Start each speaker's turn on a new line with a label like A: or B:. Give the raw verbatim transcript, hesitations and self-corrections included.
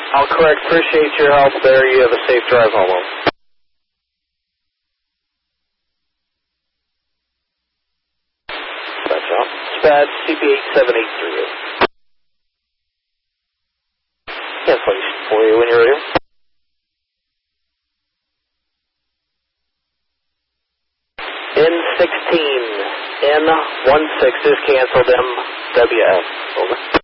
A: All correct. Appreciate your help there. You have a safe drive home. That's all. Spad C P eight seven eight three. Cancellation for you when you're ready. N sixteen N one six is canceled. M W F. Over.